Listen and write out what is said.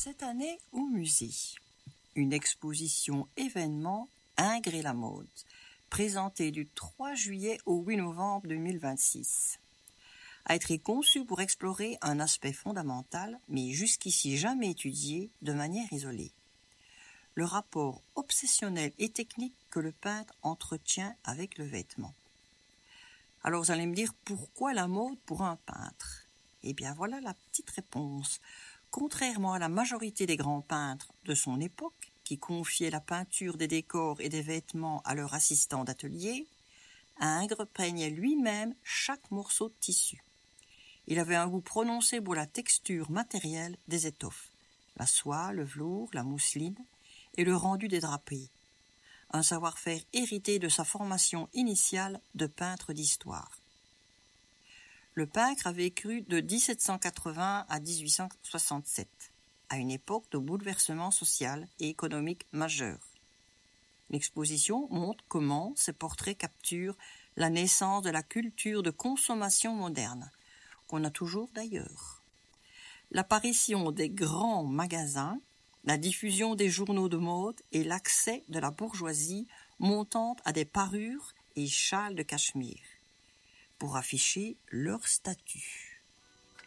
Cette année au musée, une exposition événement Ingres et la mode, présentée du 3 juillet au 8 novembre 2026, a été conçue pour explorer un aspect fondamental, mais jusqu'ici jamais étudié de manière isolée. Le rapport obsessionnel et technique que le peintre entretient avec le vêtement. Alors vous allez me dire, pourquoi la mode pour un peintre ? Eh bien voilà la petite réponse. Contrairement à la majorité des grands peintres de son époque, qui confiaient la peinture des décors et des vêtements à leur assistant d'atelier, Ingres peignait lui-même chaque morceau de tissu. Il avait un goût prononcé pour la texture matérielle des étoffes, la soie, le velours, la mousseline et le rendu des drapés. Un savoir-faire hérité de sa formation initiale de peintre d'histoire. Le peintre a vécu de 1780 à 1867, à une époque de bouleversement social et économique majeur. L'exposition montre comment ces portraits capturent la naissance de la culture de consommation moderne, qu'on a toujours d'ailleurs. L'apparition des grands magasins, la diffusion des journaux de mode et l'accès de la bourgeoisie montant à des parures et châles de cachemire, pour afficher leur statut.